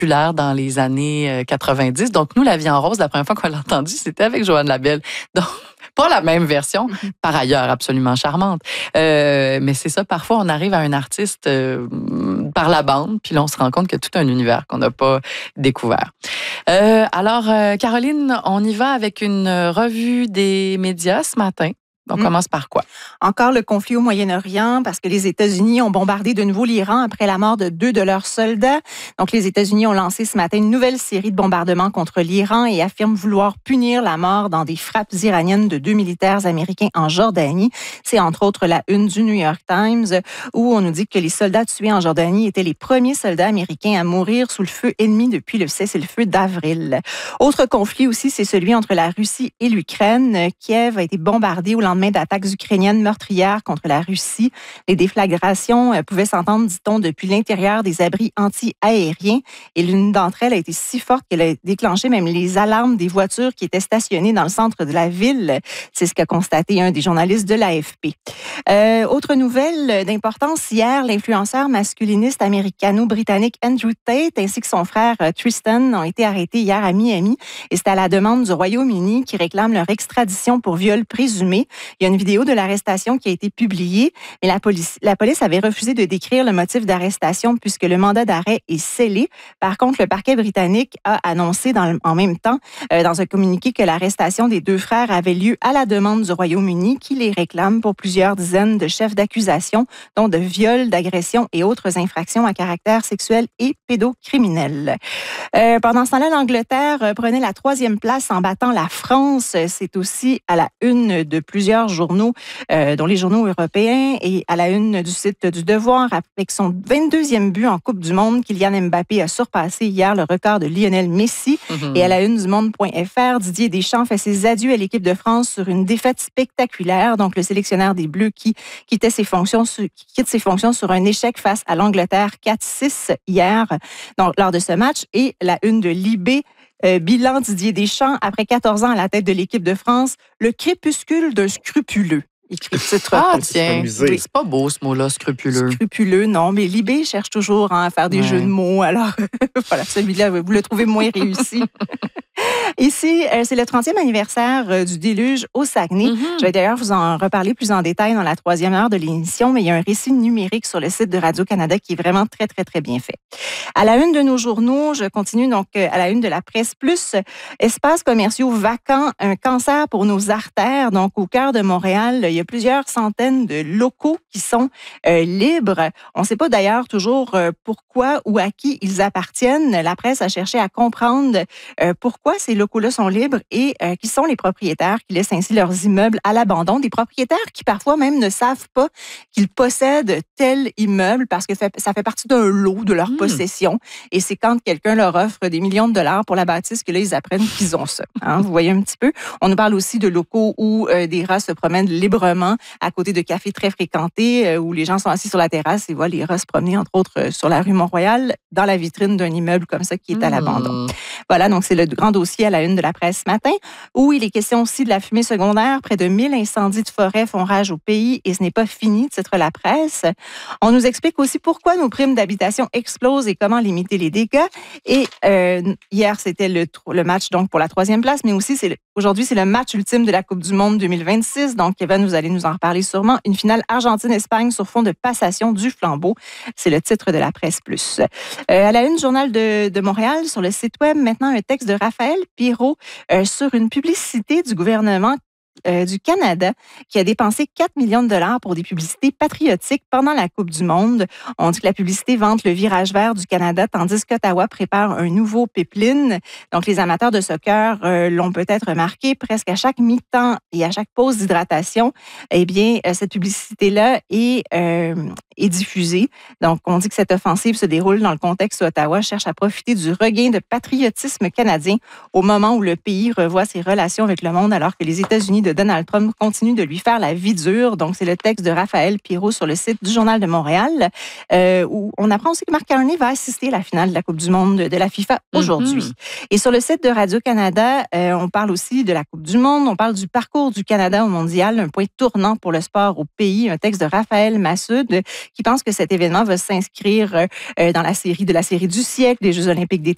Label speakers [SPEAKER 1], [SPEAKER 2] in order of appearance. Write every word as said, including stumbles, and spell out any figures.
[SPEAKER 1] populaire dans les années quatre-vingt-dix. Donc, nous, La vie en rose, la première fois qu'on l'a entendu, c'était avec Joanne Labelle. Donc, pas la même version, mm-hmm. par ailleurs absolument charmante. Euh, mais c'est ça, parfois, on arrive à un artiste euh, par la bande, puis là, on se rend compte qu'il y a tout un univers qu'on n'a pas découvert. Euh, alors, euh, Caroline, on y va avec une revue des médias ce matin. On mmh. commence par quoi?
[SPEAKER 2] Encore le conflit au Moyen-Orient, parce que les États-Unis ont bombardé de nouveau l'Iran après la mort de deux de leurs soldats. Donc, les États-Unis ont lancé ce matin une nouvelle série de bombardements contre l'Iran et affirment vouloir punir la mort dans des frappes iraniennes de deux militaires américains en Jordanie. C'est entre autres la une du New York Times, où on nous dit que les soldats tués en Jordanie étaient les premiers soldats américains à mourir sous le feu ennemi depuis le cessez-le-feu d'avril. Autre conflit aussi, c'est celui entre la Russie et l'Ukraine. Kiev a été bombardé au lendemain d'attaques ukrainiennes meurtrières contre la Russie. Les déflagrations pouvaient s'entendre, dit-on, depuis l'intérieur des abris anti-aériens. Et l'une d'entre elles a été si forte qu'elle a déclenché même les alarmes des voitures qui étaient stationnées dans le centre de la ville. C'est ce qu'a constaté un des journalistes de l'A F P. Euh, autre nouvelle d'importance, hier, l'influenceur masculiniste américano-britannique Andrew Tate ainsi que son frère Tristan ont été arrêtés hier à Miami. Et c'est à la demande du Royaume-Uni qui réclame leur extradition pour viol présumé. Il y a une vidéo de l'arrestation qui a été publiée, mais la police, la police avait refusé de décrire le motif d'arrestation puisque le mandat d'arrêt est scellé. Par contre, le parquet britannique a annoncé dans le, en même temps, euh, dans un communiqué, que l'arrestation des deux frères avait lieu à la demande du Royaume-Uni qui les réclame pour plusieurs dizaines de chefs d'accusation, dont de viol, d'agression et autres infractions à caractère sexuel et pédocriminel. Euh, pendant ce temps-là, l'Angleterre prenait la troisième place en battant la France. C'est aussi à la une de plusieurs journaux, euh, dont les journaux européens, et à la une du site du Devoir, avec son vingt-deuxième but en Coupe du Monde, Kylian Mbappé a surpassé hier le record de Lionel Messi. Mm-hmm. Et à la une du Monde point F R, Didier Deschamps fait ses adieux à l'équipe de France sur une défaite spectaculaire. Donc, le sélectionneur des Bleus qui quittait ses fonctions, qui quitte ses fonctions sur un échec face à l'Angleterre quatre six hier, donc, lors de ce match. Et la une de l'I B, Euh, bilan Didier Deschamps après quatorze ans à la tête de l'équipe de France, le crépuscule d'un scrupuleux. Écrit titre.
[SPEAKER 1] Ah, tiens, oui. C'est pas beau ce mot-là, scrupuleux.
[SPEAKER 2] Scrupuleux, non, mais l'I B cherche toujours hein, à faire des ouais. jeux de mots. Alors, voilà, celui-là, vous le trouvez moins réussi. Ici, c'est le trentième anniversaire du déluge au Saguenay. Mm-hmm. Je vais d'ailleurs vous en reparler plus en détail dans la troisième heure de l'émission, mais il y a un récit numérique sur le site de Radio-Canada qui est vraiment très, très, très bien fait. À la une de nos journaux, je continue donc à la une de la Presse Plus. Espaces commerciaux vacants, un cancer pour nos artères. Donc, au cœur de Montréal, il y a plusieurs centaines de locaux qui sont euh, libres. On ne sait pas d'ailleurs toujours euh, pourquoi ou à qui ils appartiennent. La presse a cherché à comprendre euh, pourquoi ces locaux-là sont libres et euh, qui sont les propriétaires qui laissent ainsi leurs immeubles à l'abandon. Des propriétaires qui parfois même ne savent pas qu'ils possèdent tel immeuble parce que fait, ça fait partie d'un lot de leur mmh. possession. Et c'est quand quelqu'un leur offre des millions de dollars pour la bâtisse que là, ils apprennent qu'ils ont ça. Hein, vous voyez un petit peu. On nous parle aussi de locaux où euh, des rats se promènent librement à côté de cafés très fréquentés euh, où les gens sont assis sur la terrasse et voient les rats se promener, entre autres, euh, sur la rue Mont-Royal, dans la vitrine d'un immeuble comme ça qui est à l'abandon. Mmh. Voilà, donc c'est le grand dossier à la une de la Presse ce matin, où il est question aussi de la fumée secondaire. Près de mille incendies de forêt font rage au pays et ce n'est pas fini, titre la Presse. On nous explique aussi pourquoi nos primes d'habitation explosent et comment limiter les dégâts. Et euh, hier, c'était le, le match donc pour la troisième place, mais aussi c'est le, aujourd'hui, c'est le match ultime de la Coupe du Monde deux mille vingt-six. Donc, Kevin, vous allez nous en reparler sûrement. Une finale Argentine-Espagne sur fond de passation du flambeau. C'est le titre de la Presse Plus. Euh, à la une, Journal de, de Montréal, sur le site web, maintenant un texte de Raphaël Pirot euh, sur une publicité du gouvernement Euh, du Canada qui a dépensé quatre millions de dollars pour des publicités patriotiques pendant la Coupe du Monde. On dit que la publicité vante le virage vert du Canada tandis qu'Ottawa prépare un nouveau pipeline. Donc, les amateurs de soccer euh, l'ont peut-être remarqué, presque à chaque mi-temps et à chaque pause d'hydratation, eh bien, euh, cette publicité-là est, euh, est diffusée. Donc, on dit que cette offensive se déroule dans le contexte où Ottawa cherche à profiter du regain de patriotisme canadien au moment où le pays revoit ses relations avec le monde alors que les États-Unis de Donald Trump continue de lui faire la vie dure. Donc, c'est le texte de Raphaël Pirot sur le site du Journal de Montréal, euh, où on apprend aussi que Marc Carney va assister à la finale de la Coupe du Monde de la FIFA aujourd'hui. Mm-hmm. Et sur le site de Radio-Canada, euh, on parle aussi de la Coupe du Monde, on parle du parcours du Canada au mondial, un point tournant pour le sport au pays, un texte de Raphaël Massoud qui pense que cet événement va s'inscrire euh, dans la série de la série du siècle des Jeux olympiques d'été